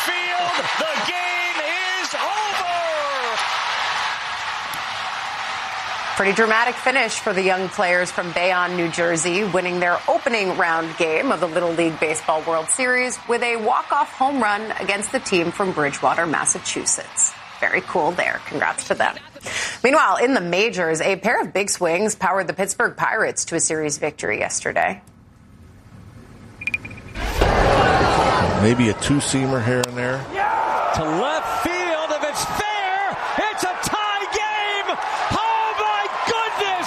field. The game is over. Pretty dramatic finish for the young players from Bayonne, New Jersey, winning their opening round game of the Little League Baseball World Series with a walk-off home run against the team from Bridgewater, Massachusetts. Very cool there. Congrats to them. Meanwhile, in the majors, a pair of big swings powered the Pittsburgh Pirates to a series victory yesterday. Maybe a two-seamer here and there. To left field, if it's fair, it's a tie game. Oh my goodness!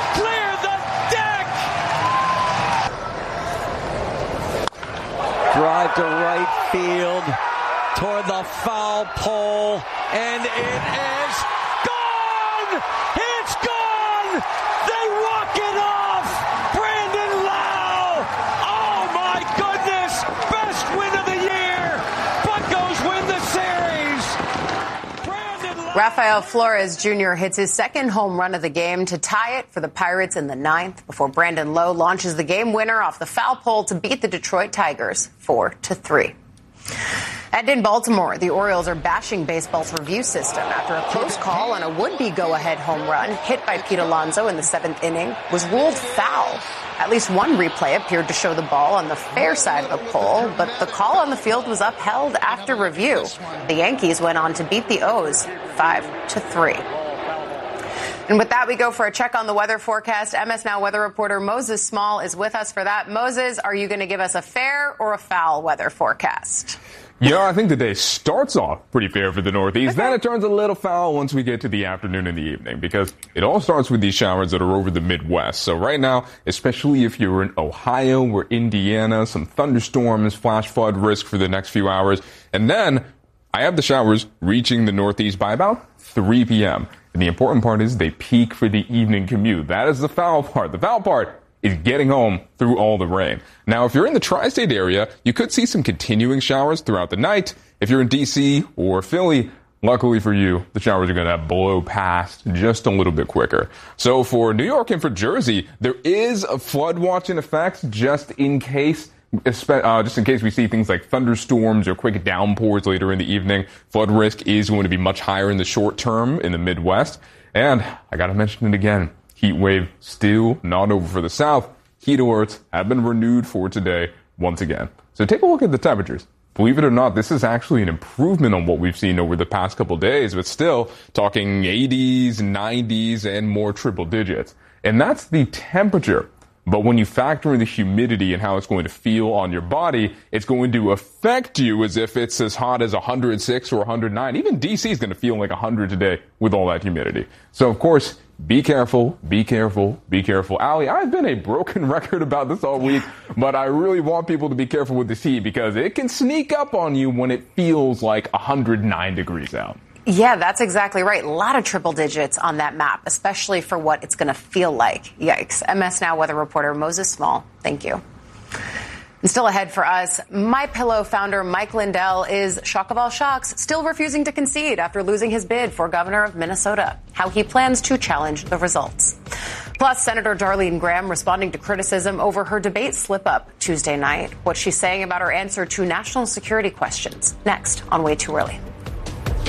Clear the deck. Drive to right field, toward the foul pole, and it is gone! It's gone! They walk it off! Brandon Lowe! Oh my goodness! Best win of the year! Buccos win the series! Brandon Lowe. Rafael Flores Jr. hits his second home run of the game to tie it for the Pirates in the ninth before Brandon Lowe launches the game winner off the foul pole to beat the Detroit Tigers 4-3. And in Baltimore, the Orioles are bashing baseball's review system after a close call on a would-be go-ahead home run hit by Pete Alonso in the seventh inning was ruled foul. At least one replay appeared to show the ball on the fair side of the pole, but the call on the field was upheld after review. The Yankees went on to beat the O's 5-3. And with that, we go for a check on the weather forecast. MS Now weather reporter Moses Small is with us for that. Moses, are you going to give us a fair or a foul weather forecast? Yeah, I think the day starts off pretty fair for the Northeast. Then it turns a little foul once we get to the afternoon and the evening, because it all starts with these showers that are over the Midwest. So right now, especially if you're in Ohio or Indiana, some thunderstorms, flash flood risk for the next few hours. And then I have the showers reaching the Northeast by about 3 p.m. And the important part is they peak for the evening commute. That is the foul part. The foul part is getting home through all the rain. Now, if you're in the tri-state area, you could see some continuing showers throughout the night. If you're in D.C. or Philly, luckily for you, the showers are going to blow past just a little bit quicker. So for New York and for Jersey, there is a flood watch in effect just in case we see things like thunderstorms or quick downpours later in the evening. Flood risk is going to be much higher in the short term in the Midwest. And I got to mention it again. Heat wave still not over for the South. Heat alerts have been renewed for today once again. So take a look at the temperatures. Believe it or not, this is actually an improvement on what we've seen over the past couple days, but still talking 80s, 90s, and more triple digits. And that's the temperature. But when you factor in the humidity and how it's going to feel on your body, it's going to affect you as if it's as hot as 106 or 109. Even DC is going to feel like 100 today with all that humidity. So, of course, be careful, be careful, be careful. Allie, I've been a broken record about this all week, but I really want people to be careful with this heat because it can sneak up on you when it feels like 109 degrees out. Yeah, that's exactly right. A lot of triple digits on that map, especially for what it's going to feel like. Yikes. MS Now weather reporter Moses Small, thank you. And still ahead for us, MyPillow founder Mike Lindell is, shock of all shocks, still refusing to concede after losing his bid for governor of Minnesota. How he plans to challenge the results. Plus, Senator Darlene Graham responding to criticism over her debate slip-up Tuesday night. What she's saying about her answer to national security questions. Next on Way Too Early.